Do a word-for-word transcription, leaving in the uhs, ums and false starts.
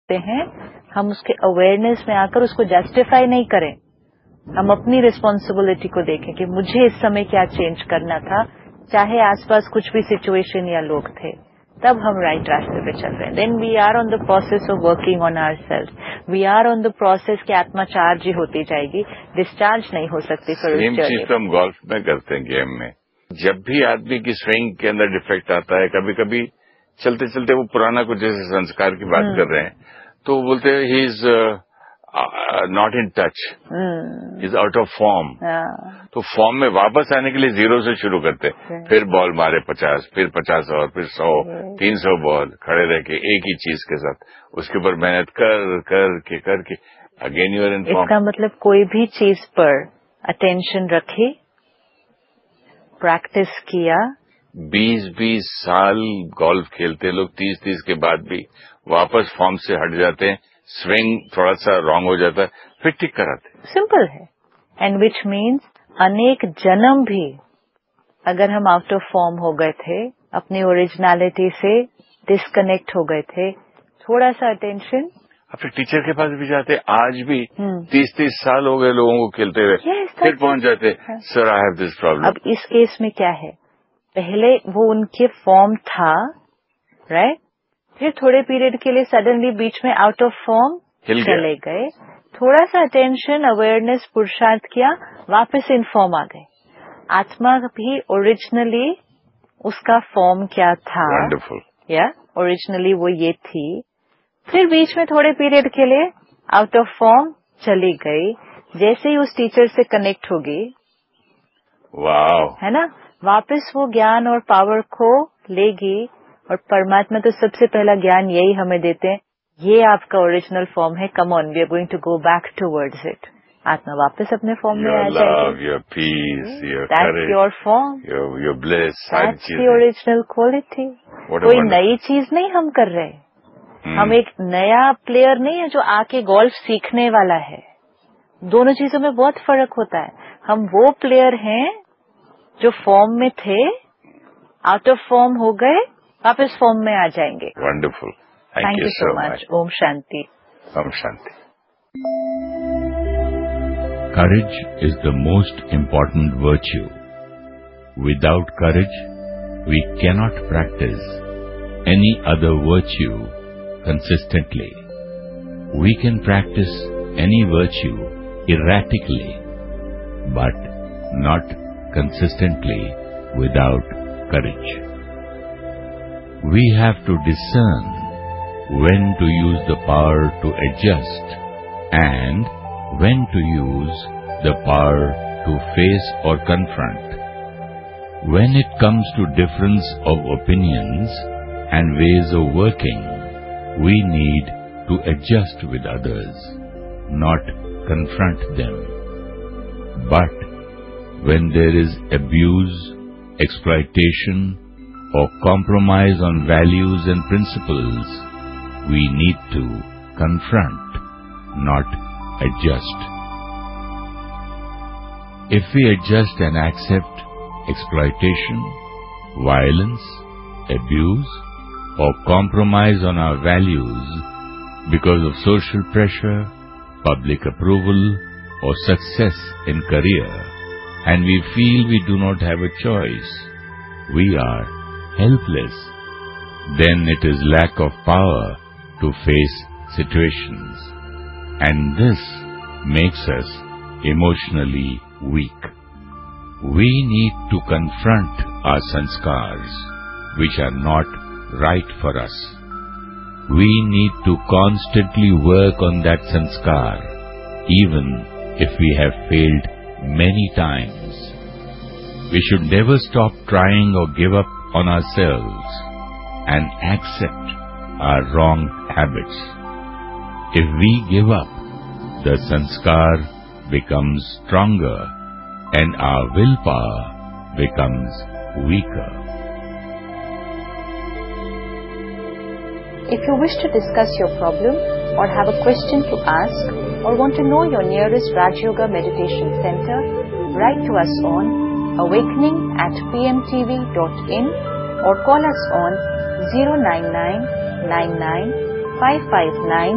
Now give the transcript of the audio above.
सकते हैं, हम उसके अवेयरनेस में आकर उसको जस्टिफाई नहीं करें, हम अपनी रिस्पॉन्सिबिलिटी को देखें कि मुझे इस समय क्या चेंज करना था, चाहे आसपास कुछ भी सिचुएशन या लोग थे, तब हम राइट रास्ते पे चल रहे हैं. Then we are on the process of working on ourselves, we are on the process की आत्मा चार्ज ही होती जाएगी, डिस्चार्ज नहीं हो सकती. सेम चीज तो हम गोल्फ में करते हैं गेम में. जब भी आदमी की स्विंग के अंदर डिफेक्ट आता है, कभी कभी चलते चलते वो पुराना कुछ जैसे संस्कार की बात कर रहे हैं, तो वो बोलते हैं he is not in touch, is out of form. तो फॉर्म में वापस आने के लिए जीरो से शुरू करते हैं, फिर बॉल मारे पचास, फिर पचास और फिर सौ, तीन सौ बॉल खड़े रह के एक ही चीज के साथ, उसके ऊपर मेहनत कर कर के करके अगेन यूर इन फॉर्म. इसका मतलब कोई भी चीज पर अटेंशन रखे, प्रैक्टिस किया. बीस बीस साल गोल्फ खेलते लोग तीस तीस के बाद भी वापस फॉर्म से हट जाते हैं, स्विंग थोड़ा सा रॉन्ग हो जाता है, फिर ठीक कराते. सिंपल है. एंड विच मीन्स अनेक जन्म भी अगर हम आउट ऑफ फॉर्म हो गए थे, अपनी ओरिजिनलिटी से डिस्कनेक्ट हो गए थे, थोड़ा सा अटेंशन. अपने टीचर के पास भी जाते, आज भी तीस तीस साल हो गए लोगों को खेलते हुए, yes, फिर पहुंच जाते, sir I have this problem. अब इस केस में क्या है, पहले वो उनके फॉर्म था, राइट, फिर थोड़े पीरियड के लिए सडनली बीच में आउट ऑफ फॉर्म चले गए, थोड़ा सा अटेंशन, अवेयरनेस, पुरुषार्थ किया, वापस इन फॉर्म आ गए. आत्मा भी ओरिजिनली उसका फॉर्म क्या था, वंडरफुल, या ओरिजिनली वो ये थी, फिर बीच में थोड़े पीरियड के लिए आउट ऑफ फॉर्म चली गई. जैसे ही उस टीचर से कनेक्ट होगी, वाओ, है ना, वापस वो ज्ञान और पावर को लेगी. और परमात्मा तो सबसे पहला ज्ञान यही हमें देते हैं, ये आपका ओरिजिनल फॉर्म है, come on, we are going to go back towards it. आत्मा वापस अपने फॉर्म में आ जाएगी. Your peace, your that's your form, your bliss, that's the original quality. कोई नई चीज नहीं हम कर रहे, hmm. हम एक नया प्लेयर नहीं है जो आके गोल्फ सीखने वाला है. दोनों चीजों में बहुत फर्क होता है. हम वो प्लेयर हैं जो फॉर्म में थे, आउट ऑफ फॉर्म हो गए, वापस फॉर्म में आ जाएंगे. Wonderful, thank you so much. Om Shanti. Om Shanti. Courage is the most important virtue. Without courage, we cannot practice any other virtue consistently. We can practice any virtue erratically, but not consistently without courage. We have to discern when to use the power to adjust and when to use the power to face or confront. When it comes to difference of opinions and ways of working, we need to adjust with others, not confront them. But when there is abuse, exploitation, or compromise on values and principles, we need to confront, not adjust. If we adjust and accept exploitation, violence, abuse, or compromise on our values because of social pressure, public approval, or success in career, and we feel we do not have a choice, we are helpless. Then it is lack of power to face situations, and this makes us emotionally weak. We need to confront our sanskars, which are not right for us. We need to constantly work on that sanskar, even if we have failed many times. We should never stop trying or give up on ourselves and accept our wrong habits. If we give up, the sanskar becomes stronger and our willpower becomes weaker. If you wish to discuss your problem or have a question to ask or want to know your nearest Raj Yoga Meditation Center, write to us on awakening at p m t v dot in or call us on zero nine nine nine nine five five nine